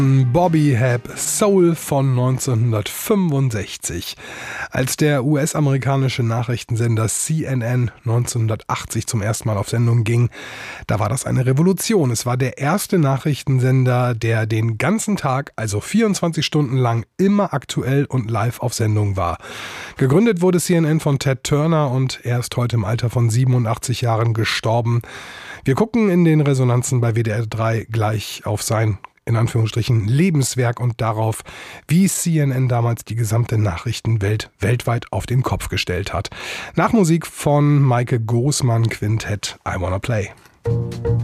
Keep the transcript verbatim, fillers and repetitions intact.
Bobby Hebb, Soul von neunzehnhundertfünfundsechzig. Als der U S-amerikanische Nachrichtensender C N N neunzehnhundertachtzig zum ersten Mal auf Sendung ging, da war das eine Revolution. Es war der erste Nachrichtensender, der den ganzen Tag, also vierundzwanzig Stunden lang, immer aktuell und live auf Sendung war. Gegründet wurde C N N von Ted Turner und er ist heute im Alter von siebenundachtzig Jahren gestorben. Wir gucken in den Resonanzen bei W D R drei gleich auf sein in Anführungsstrichen Lebenswerk und darauf, wie C N N damals die gesamte Nachrichtenwelt weltweit auf den Kopf gestellt hat. Nach Musik von Maike Großmann Quintett, I Wanna Play.